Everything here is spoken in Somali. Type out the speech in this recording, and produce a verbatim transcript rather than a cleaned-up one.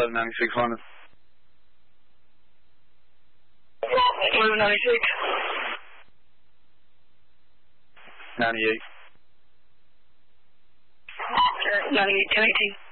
ninety-six hundred. Blue ninety-six. ninety-eight. ninety-eight, ten eighteen.